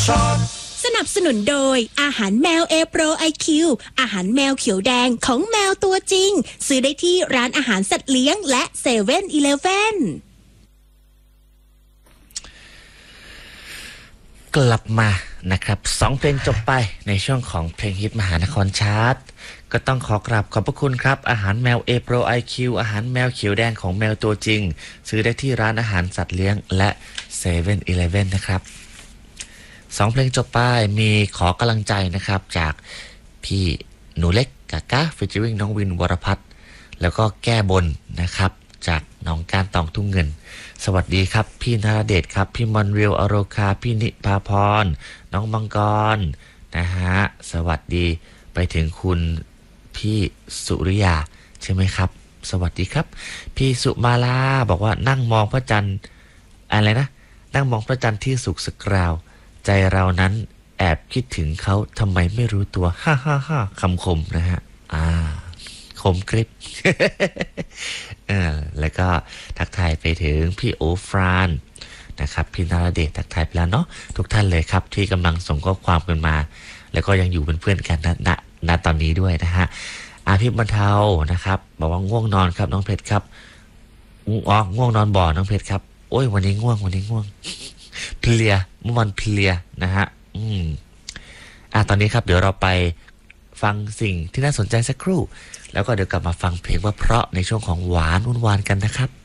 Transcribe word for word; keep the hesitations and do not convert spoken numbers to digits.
สนับสนุนโดยอาหารแมวเอโปรไอคิวอาหารแมวเขียวแดงของแมวตัวจริงซื้อได้ที่ร้านอาหารสัตว์เลี้ยงและเซเว่นอีเลฟเว่นกลับมานะครับสองเพลงจบไปในช่วงของเพลงฮิตมหานครชาร์ตก็ต้องขอกราบขอบพระคุณครับอาหารแมวเอโปรไอคิวอาหารแมวเขียวแดงของแมวตัวจริงซื้อได้ที่ร้านอาหารสัตว์เลี้ยงและเซเว่นอีเลฟเว่นนะครับสองเพลงจบไปมีขอกำลังใจนะครับจากพี่หนูเล็กกากาฟีเจอริ่งน้องวินวรพัฒน์แล้วก็แก้บนนะครับจากน้องการตองทุ่งเงินสวัสดีครับพี่นราเดชครับพี่มอนเรียวอโรคาพี่นิพาพรน้องมังกรนะฮะสวัสดีไปถึงคุณพี่สุริยาใช่ไหมครับสวัสดีครับพี่สุมาลาบอกว่านั่งมองพระจันทร์อะไรนะนั่งมองพระจันทร์ที่สุกสกราวใจเรานั้นแอบคิดถึงเขาทำไมไม่รู้ตัวฮ่าฮ่าฮ่าคำคมนะฮะอ่าคมกริบ เออแล้วก็ทักทายไปถึงพี่โอฟรานนะครับพี่นาราเดชทักทายไปแล้วเนาะทุกท่านเลยครับที่กำลังส่งข้อความกันมาแล้วก็ยังอยู่เป็นเพื่อนกันณณณตอนนี้ด้วยนะฮะอาภิบรรเทานะครับบอกว่าง่วงนอนครับน้องเพชรครับอ๋อง่วงนอนบ่อน้องเพชรครับโอ้ยวันนี้ง่วงวันนี้ง่วงเพลียเมื่อวันเพลียนะฮะอืมอ่ะตอนนี้ครับเดี๋ยวเราไปฟังสิ่งที่น่าสนใจสักครู่แล้วก็เดี๋ยวกลับมาฟังเพลงว่าเพราะในช่วงของหวานวุ่นวานกันนะครับ